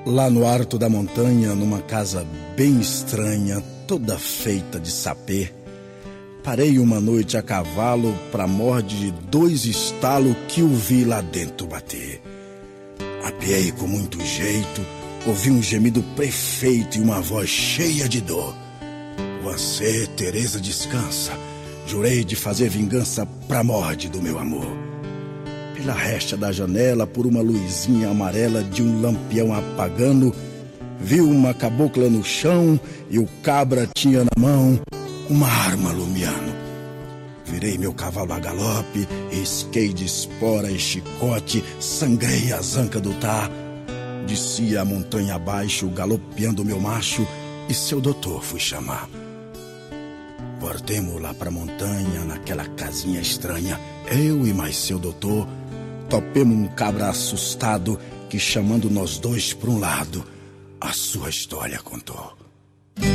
Lá no alto da montanha, numa casa bem estranha, toda feita de sapê, parei uma noite a cavalo pra morde de 2 estalos que o vi lá dentro bater. Apiei com muito jeito, ouvi um gemido prefeito e uma voz cheia de dor. Você, Teresa, descansa. Jurei de fazer vingança pra morde do meu amor. Pela resta da janela, por uma luzinha amarela de um lampião apagando, vi uma cabocla no chão e o cabra tinha na mão uma arma lumiando. Virei meu cavalo a galope, esquei de espora e chicote, sangrei a zanca do tá. Desci a montanha abaixo, galopeando meu macho, e seu doutor fui chamar. Portemos lá pra montanha, naquela casinha estranha, eu e mais seu doutor. Topemos um cabra assustado que, chamando nós dois pra um lado, a sua história contou.